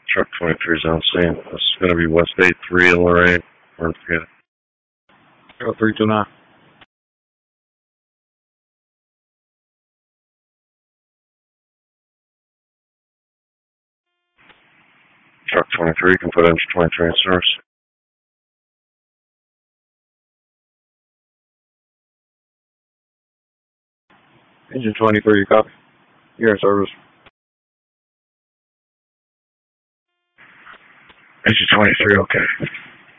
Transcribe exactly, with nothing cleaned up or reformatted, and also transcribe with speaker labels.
Speaker 1: Truck twenty-three is on scene. This is going to be West eight three in Lorraine. We're in
Speaker 2: Oh, three two nine.
Speaker 1: Truck twenty-three can put engine twenty-three in service.
Speaker 2: Engine twenty-three, copy. You're in service.
Speaker 1: Engine twenty-three, okay.